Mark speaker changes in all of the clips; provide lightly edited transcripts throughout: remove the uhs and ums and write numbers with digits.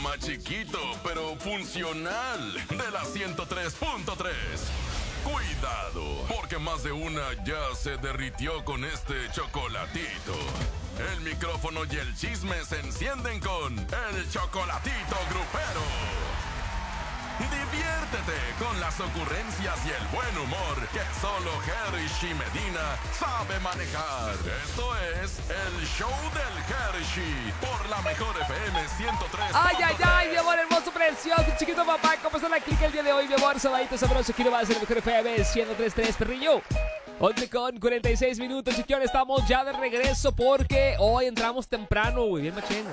Speaker 1: más chiquito, pero funcional, de la 103.3. Cuidado, porque más de una ya se derritió con este chocolatito. El micrófono y el chisme se encienden con el chocolatito grupero. Diviértete con las ocurrencias y el buen humor que solo Hershey Medina sabe manejar. Esto es el show del Hershey por la mejor FM 103.
Speaker 2: Ay, ay, ay, mi amor hermoso, precioso, chiquito papá, ¿cómo está la clica el día de hoy, mi amor? Sabadito sabroso, quiero más en el mejor FM 103.3, perrillo. 11 con 46 minutos, chiquión, estamos ya de regreso porque hoy entramos temprano, güey, bien machín.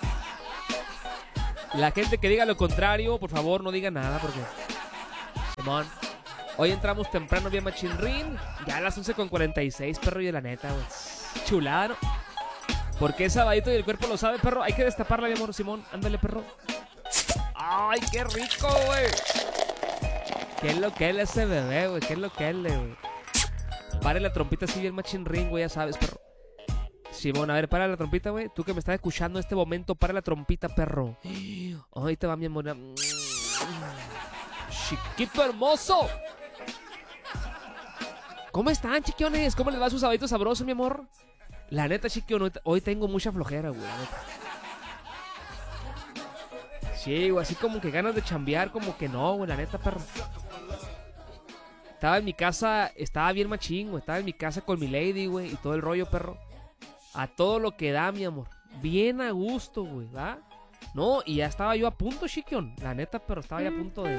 Speaker 2: La gente que diga lo contrario, por favor, no diga nada porque... Simón, hoy entramos temprano, bien machín, ya a las 11 con 46, perro, y de la neta, güey. Chulada, ¿no? Porque es sabadito y el cuerpo lo sabe, perro. Hay que destaparla, mi amor, Simón. Ándale, perro. ¡Ay, qué rico, güey! ¿Qué es lo que es ese bebé, güey? ¿Qué es lo que es, güey? Pare la trompita así bien machín ring, güey, ya sabes, perro. Simón, a ver, para la trompita, güey. Tú que me estás escuchando en este momento, para la trompita, perro. Ahí te va, mi amor. Chiquito hermoso. ¿Cómo están, chiquiones? ¿Cómo les va su sabadito sabroso, mi amor? La neta, chiquión, hoy tengo mucha flojera, güey, la neta. Sí, güey, así como que ganas de chambear, como que no, güey, la neta, perro. Estaba en mi casa, estaba bien machín, güey. Estaba en mi casa con mi lady, güey, y todo el rollo, perro. A todo lo que da, mi amor. Bien a gusto, güey, ¿va? No, y ya estaba yo a punto, chiquión. La neta, pero estaba ya a punto de...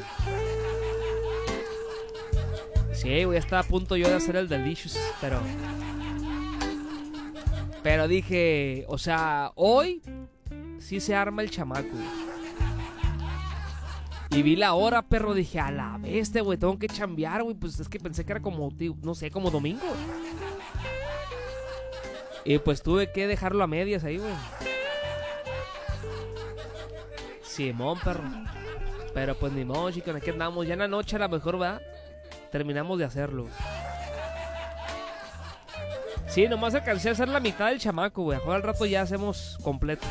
Speaker 2: Sí, güey, ya estaba a punto yo de hacer el delicious, Pero dije, o sea, hoy sí se arma el chamaco, güey. Y vi la hora, perro, dije, a la bestia, güey, tengo que chambear, güey. Pues es que pensé que era como, no sé, como domingo. Y pues tuve que dejarlo a medias ahí, güey. Simón, perro. Pero pues ni modo, chicos, aquí andamos. Ya en la noche a lo mejor, ¿va? Terminamos de hacerlo. Sí, nomás alcancé a hacer la mitad del chamaco, güey. Ahora al rato ya hacemos completo.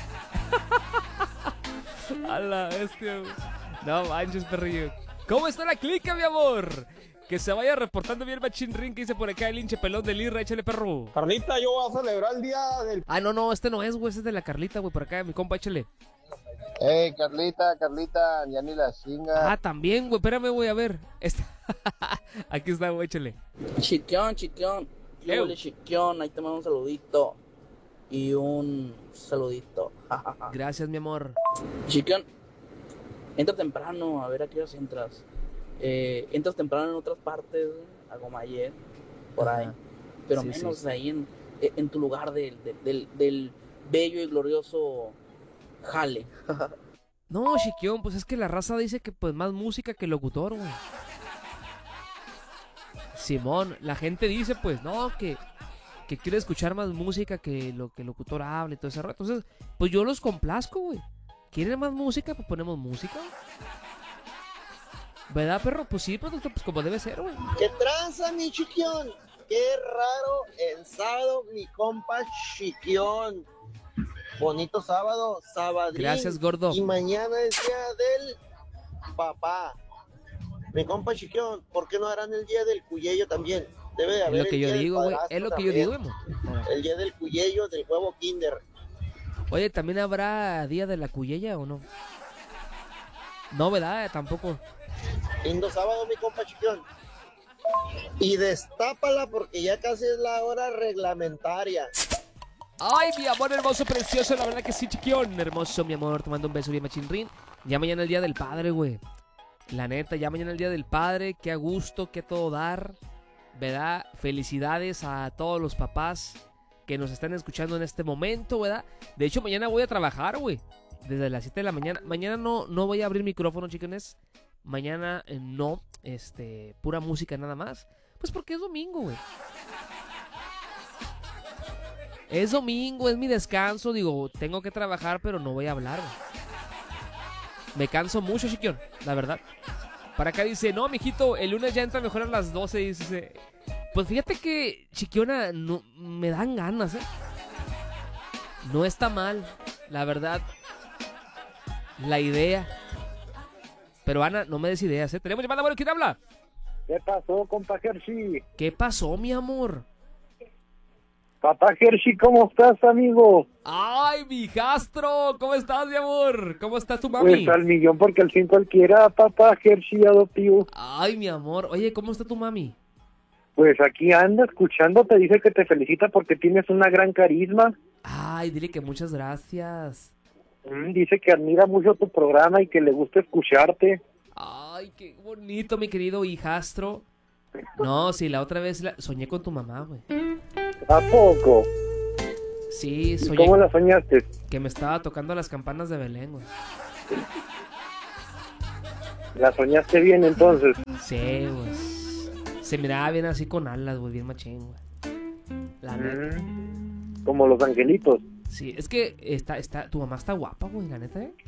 Speaker 2: A la bestia, güey. No manches, perrillo. ¿Cómo está la clica, mi amor? Que se vaya reportando bien machín ring que dice por acá el hinche pelón del Irra. Échale, perro.
Speaker 3: Carlita, yo voy a celebrar el día del...
Speaker 2: Ah, no, este no es, güey. Este es de la Carlita, güey. Por acá, mi compa, échale.
Speaker 3: Carlita, ya ni la chinga.
Speaker 2: Ah, también, güey. Espérame, güey, a ver. Aquí está, güey, échale.
Speaker 4: Chiquión. Chiquión, ahí te mando un saludito. Y un saludito.
Speaker 2: Gracias, mi amor.
Speaker 4: Chiquión, entra temprano, a ver a qué horas entras. Entras temprano en otras partes, a Gomayer, por ahí. Pero sí, menos sí. Ahí en tu lugar del bello y glorioso jale.
Speaker 2: No, chiquión, pues es que la raza dice que pues más música que locutor, güey. Simón, la gente dice pues, no, que quiere escuchar más música que lo que el locutor habla y todo ese rato. Entonces, pues yo los complazco, güey. ¿Quieren más música? Pues ponemos música. ¿Verdad, perro? Pues sí, pues como debe ser, güey.
Speaker 5: ¿Qué tranza, mi chiquión? Qué raro el sábado, mi compa Chiquión. Bonito sábado, sabadrín.
Speaker 2: Gracias, gordo.
Speaker 5: Y mañana es día del papá. Mi compa Chiquión, ¿por qué no harán el día del cuyello también? Debe de haber.
Speaker 2: Es lo que yo digo, güey. Es lo que yo digo, güey.
Speaker 5: El día del cuyello, del huevo Kinder.
Speaker 2: Oye, ¿también habrá día de la cuyella o no? No, ¿verdad? Tampoco.
Speaker 5: Lindo sábado, mi compa Chiquión. Y destápala porque ya casi es la hora reglamentaria.
Speaker 2: Ay, mi amor hermoso, precioso, la verdad que sí, chiquión. Hermoso, mi amor, te mando un beso bien machín. Ya mañana es el día del padre, güey. La neta, ya mañana es el día del padre. Qué a gusto, qué todo dar. ¿Verdad? Felicidades a todos los papás que nos están escuchando en este momento, ¿verdad? De hecho, mañana voy a trabajar, güey. Desde las 7 de la mañana. Mañana no voy a abrir micrófono, chicones. Mañana no, pura música nada más. Pues porque es domingo, güey. Es domingo, es mi descanso. Digo, tengo que trabajar, pero no voy a hablar, güey. Me canso mucho, chiquión, la verdad. Para acá dice, no, mijito, el lunes ya entra mejor a las 12. Dice, pues fíjate que, chiquiona, no, me dan ganas, No está mal, la verdad. la idea. Pero Ana, no me des ideas, ¿eh? Tenemos llamada, bueno, ¿quién habla?
Speaker 6: ¿Qué pasó, compa Hershey?
Speaker 2: ¿Qué pasó, mi amor?
Speaker 6: Papá Hershey, ¿cómo estás, amigo?
Speaker 2: ¡Ay, mi hijastro! ¿Cómo estás, mi amor? ¿Cómo está tu mami?
Speaker 6: Pues al millón, porque al fin cualquiera, papá Hershey adoptivo.
Speaker 2: Ay, mi amor. Oye, ¿cómo está tu mami?
Speaker 6: Pues aquí anda escuchándote, dice que te felicita porque tienes una gran carisma.
Speaker 2: Ay, dile que muchas gracias.
Speaker 6: Dice que admira mucho tu programa y que le gusta escucharte.
Speaker 2: Ay, qué bonito, mi querido hijastro. No, sí, la otra vez soñé con tu mamá, güey.
Speaker 6: ¿A poco?
Speaker 2: Sí,
Speaker 6: ¿Y
Speaker 2: soñé
Speaker 6: cómo la soñaste?
Speaker 2: que me estaba tocando las campanas de Belén, güey.
Speaker 6: ¿La soñaste bien entonces?
Speaker 2: Sí, güey. Se miraba bien así con alas, güey, bien machín, güey. La neta.
Speaker 6: Como los angelitos.
Speaker 2: Sí, es que tu mamá está guapa, güey, la neta, ¿eh?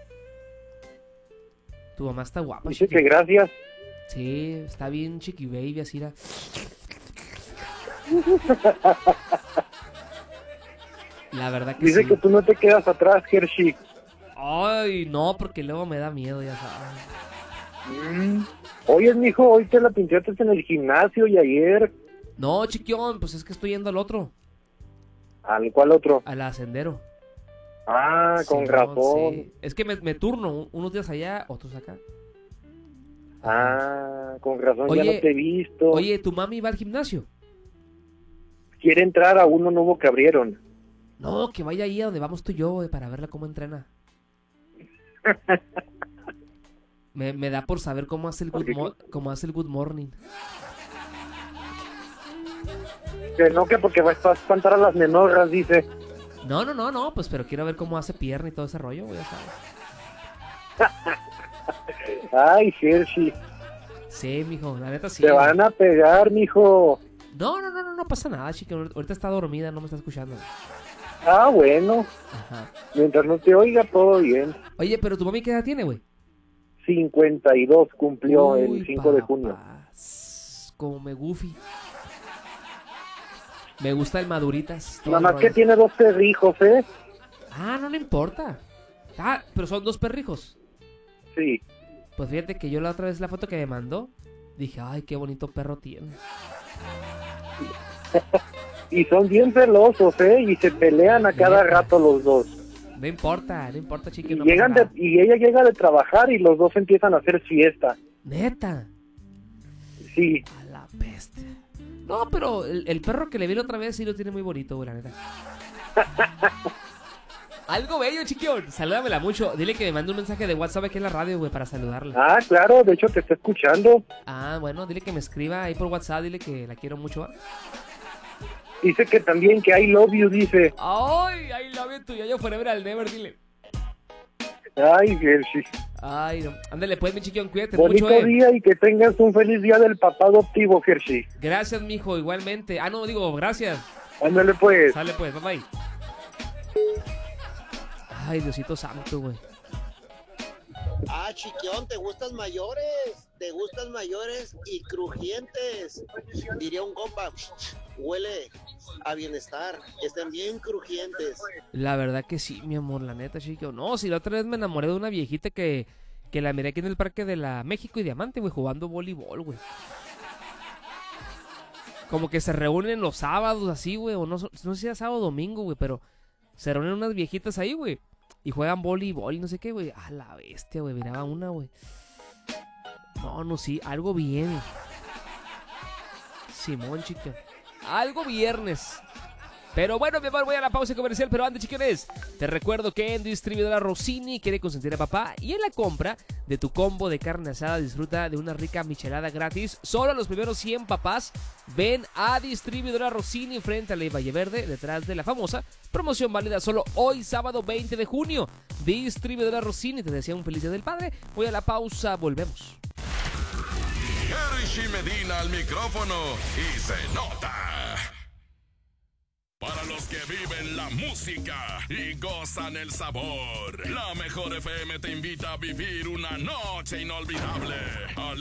Speaker 2: Tu mamá está guapa,
Speaker 6: Dice que gracias.
Speaker 2: Sí, está bien chiqui baby, así era. La verdad que
Speaker 6: Dice
Speaker 2: sí.
Speaker 6: que tú no te quedas atrás, Hershey.
Speaker 2: Ay, no, porque luego me da miedo, ya sabes.
Speaker 6: Oye, mijo, hoy te la pintaste en el gimnasio y ayer.
Speaker 2: No, chiquión, pues es que estoy yendo al otro.
Speaker 6: ¿Al cuál otro?
Speaker 2: Al ascendero.
Speaker 6: Ah, con
Speaker 2: Sí,
Speaker 6: razón.
Speaker 2: sí. Es que me turno, unos días allá, otros acá.
Speaker 6: Ah, con razón,
Speaker 2: Oye,
Speaker 6: ya no te he visto.
Speaker 2: Oye, ¿tu mami va al gimnasio?
Speaker 6: Quiere entrar a uno nuevo que abrieron.
Speaker 2: No, que vaya ahí a donde vamos tú y yo, güey, para verla cómo entrena. Me da por saber cómo hace el cómo hace el good morning.
Speaker 6: Que no, que porque va a espantar a las menorras, dice.
Speaker 2: No, pues pero quiero ver cómo hace pierna y todo ese rollo, güey, ya sabes.
Speaker 6: Ay, Hershey,
Speaker 2: Sí, mijo, la neta sí.
Speaker 6: te van a pegar, mijo.
Speaker 2: No pasa nada, chica. Ahorita está dormida, no me está escuchando.
Speaker 6: Ah, bueno,
Speaker 2: Ajá.
Speaker 6: mientras no te oiga, todo bien.
Speaker 2: Oye, pero tu mami, ¿qué edad tiene, güey?
Speaker 6: 52 cumplió
Speaker 2: Uy,
Speaker 6: el 5 de junio.
Speaker 2: papás, como me goofy. Me gusta el maduritas. todo
Speaker 6: Nada
Speaker 2: el
Speaker 6: más que
Speaker 2: rollo.
Speaker 6: tiene 2 perrijos, ¿eh?
Speaker 2: Ah, no le importa. Ah, pero son 2 perrijos.
Speaker 6: Sí.
Speaker 2: Pues fíjate que yo la otra vez la foto que me mandó, dije, ay, qué bonito perro tiene.
Speaker 6: Y son bien celosos, ¿eh? Y se pelean a cada
Speaker 2: Neta.
Speaker 6: rato los dos.
Speaker 2: No importa, chiqui.
Speaker 6: Y,
Speaker 2: No pasa nada.
Speaker 6: y ella llega de trabajar y los dos empiezan a hacer fiesta.
Speaker 2: Neta.
Speaker 6: Sí.
Speaker 2: A la peste. No, pero el perro que le vi la otra vez sí lo tiene muy bonito, güey, la neta. Algo bello, chiquión. Salúdamela mucho. Dile que me mande un mensaje de WhatsApp aquí en la radio, güey, para saludarla.
Speaker 6: Ah, claro, de hecho te está escuchando.
Speaker 2: Ah, bueno, dile que me escriba ahí por WhatsApp. Dile que la quiero mucho, ¿va?
Speaker 6: Dice que también que I love you, dice.
Speaker 2: Ay, I love you, yo forever al never, dile.
Speaker 6: Ay, Hershey.
Speaker 2: Ay, no. Ándale, pues, mi chiquión, cuídate
Speaker 6: Bonito
Speaker 2: mucho,
Speaker 6: día y que tengas un feliz día del papá adoptivo, Hershey.
Speaker 2: Gracias, mijo, igualmente. Ah, no, digo, gracias.
Speaker 6: Ándale pues.
Speaker 2: Sale, pues, bye, bye. Ay, Diosito santo, güey.
Speaker 5: Ah, chiquión, ¿te gustan mayores? ¿Te gustan mayores y crujientes? Diría un compa, huele a bienestar, que estén bien crujientes.
Speaker 2: La verdad que sí, mi amor, la neta, chico. No, si la otra vez me enamoré de una viejita que la miré aquí en el parque de la México y Diamante, güey, jugando voleibol, güey. Como que se reúnen los sábados así, güey, o no sé si era sábado o domingo, güey, pero se reúnen unas viejitas ahí, güey, y juegan voleibol y no sé qué, güey. A la bestia, güey, miraba una, güey. No, sí, algo bien. Simón, chica. Algo viernes. Pero bueno, mi amor, voy a la pausa comercial, pero antes, chiquiones, te recuerdo que en Distribuidora Rossini quiere consentir a papá y en la compra de tu combo de carne asada disfruta de una rica michelada gratis. Solo los primeros 100 papás ven a Distribuidora Rossini frente a la Valle Verde, detrás de la famosa promoción válida solo hoy, sábado 20 de junio. Distribuidora Rossini, te desea un feliz día del padre. Voy a la pausa, volvemos.
Speaker 1: Hershey Medina al micrófono y se nota. Para los que viven la música y gozan el sabor, la Mejor FM te invita a vivir una noche inolvidable al